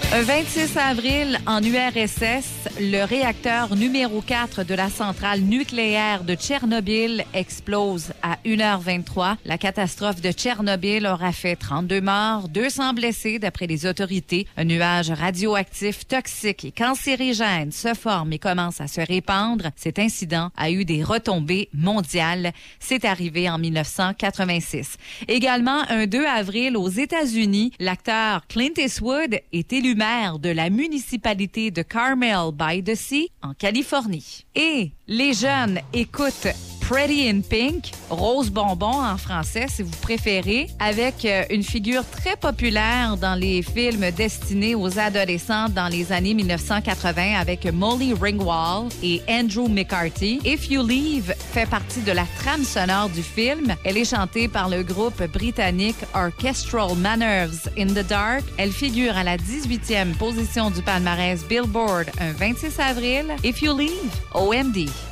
Un 26 avril, en URSS, le réacteur numéro 4 de la centrale nucléaire de Tchernobyl explose à 1h23. La catastrophe de Tchernobyl aura fait 32 morts, 200 blessés d'après les autorités. Un nuage radioactif toxique et cancérigène se forme et commence à se répandre. Cet incident a eu des retombées mondiales. C'est arrivé en 1986. Également, un 2 avril aux États-Unis, l'acteur Clint Eastwood est élu maire de la municipalité de Carmel-by-the-Sea en Californie. Et les jeunes écoutent Pretty in Pink, Rose Bonbon en français si vous préférez, avec une figure très populaire dans les films destinés aux adolescents dans les années 1980 avec Molly Ringwald et Andrew McCarthy. If You Leave fait partie de la trame sonore du film. Elle est chantée par le groupe britannique Orchestral Manoeuvres in the Dark. Elle figure à la 18e position du palmarès Billboard un 26 avril. If You Leave, OMD.